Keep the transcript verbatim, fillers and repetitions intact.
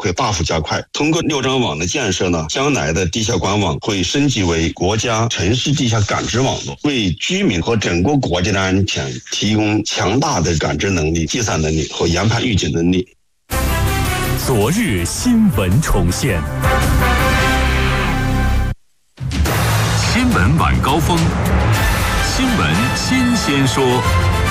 会大幅加快。通过六张网的建设呢，将来的地下管网会升级为国家城市地下感知网络，为居民和整个国家的安全提供强大的感知能力、计算能力和研判预警能力。 昨日新闻重现，新闻晚高峰，新闻新鲜说。